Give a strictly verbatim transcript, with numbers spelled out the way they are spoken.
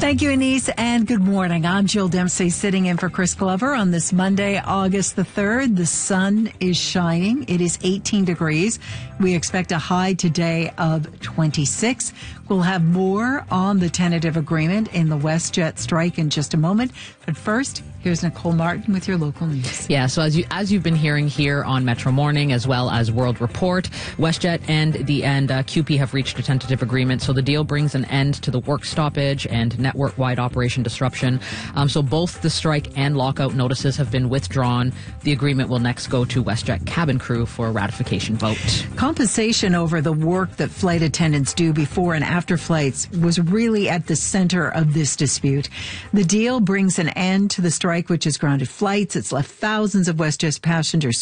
Thank you, Anise, and good morning. I'm Jill Dempsey sitting in for Chris Glover on this Monday, August the third. The sun is shining. It is eighteen degrees. We expect a high today of twenty-six. We'll have more on the tentative agreement in the WestJet strike in just a moment. But first, here's Nicole Martin with your local news. Yeah, so as you as you've been hearing here on Metro Morning as well as World Report, WestJet and the and uh, C U P E have reached a tentative agreement. So the deal brings an end to the work stoppage and network-wide operation disruption. Um, so both the strike and lockout notices have been withdrawn. The agreement will next go to WestJet cabin crew for a ratification vote. Compensation over the work that flight attendants do before and after flights was really at the center of this dispute. The deal brings an end to the strike, which has grounded flights. It's left thousands of WestJet passengers